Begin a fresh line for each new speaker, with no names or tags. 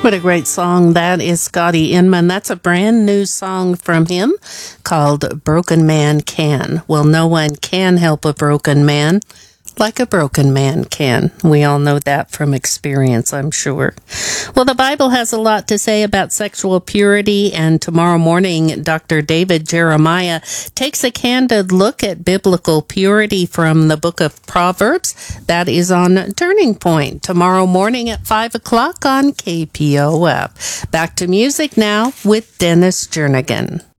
What a great song that is, Scotty Inman. That's a brand new song from him called Broken Man Can. Well, no one can help a broken man like a broken man can. We all know that from experience, I'm sure. Well, the Bible has a lot to say about sexual purity, and tomorrow morning, Dr. David Jeremiah takes a candid look at biblical purity from the book of Proverbs. That is on Turning Point tomorrow morning at 5 o'clock on KPOF. Back to music now with Dennis Jernigan.